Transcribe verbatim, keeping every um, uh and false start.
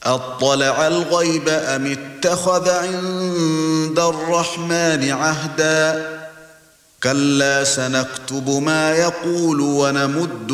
أطلع الغيب أم اتخذ عند الرحمن عهدا كلا سنكتب ما يقول ونمد